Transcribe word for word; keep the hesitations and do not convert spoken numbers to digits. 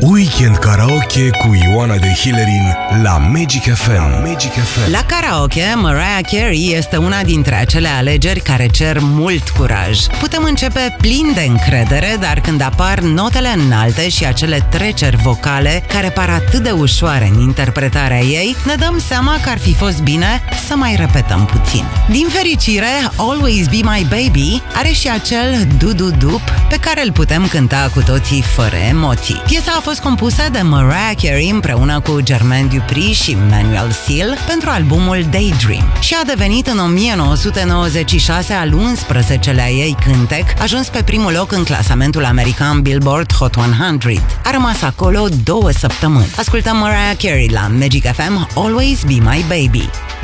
Weekend Karaoke cu Ioana de Hillerin la Magic F M. Magic F M. La karaoke, Mariah Carey este una dintre acele alegeri care cer mult curaj. Putem începe plin de încredere, dar când apar notele înalte și acele treceri vocale care par atât de ușoare în interpretarea ei, ne dăm seama că ar fi fost bine să mai repetăm puțin. Din fericire, Always Be My Baby are și acel du-du-dup pe care îl putem cânta cu toții fără emoții. Piesa a fost compusă de Mariah Carey împreună cu Jermaine Dupri și Manuel Seal pentru albumul Daydream și a devenit în o mie nouă sute nouăzeci și șase al unsprezecelea ei cântec, ajuns pe primul loc în clasamentul american Billboard Hot o sută. A rămas acolo două săptămâni. Ascultăm Mariah Carey la Magic F M, Always Be My Baby.